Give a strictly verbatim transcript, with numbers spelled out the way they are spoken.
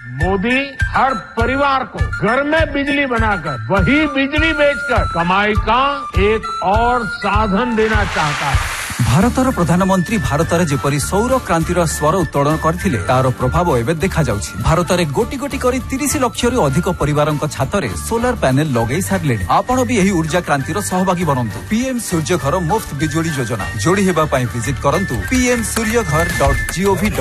मोदी हर परिवार को घर में बिजली बनाकर वही बिजली बेचकर कमाई का एक और साधन देना चाहता है। भारतर प्रधानमंत्री भारत जेपरी सौर क्रांतिर स्वर उत्तोलन करथिले तार प्रभाव एबे देखा जाउछि। भारतरे गोटी गोटी करी तीस लाख रु अधिक परिवारक छातरे सोलार पैनेल लगै सारले। आपण भी एही ऊर्जा क्रांतिर सहभागी बनंतु। पीएम सूर्य घर मुफ्त बिजुली योजना जोड़ी हेबा पई विजिट करंतु पी एम सूर्य घर डॉट जी ओ वी।